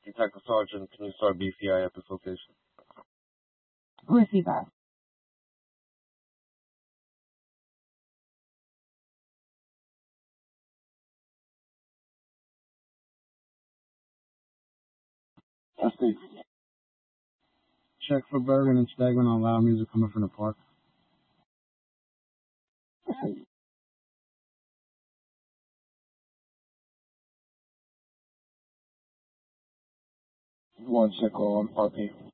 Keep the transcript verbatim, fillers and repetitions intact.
Detective Sergeant, can you start B C I at this location? Receive that. Testing. Check for Bergen and Stegman on loud music coming from the park. One check on R P.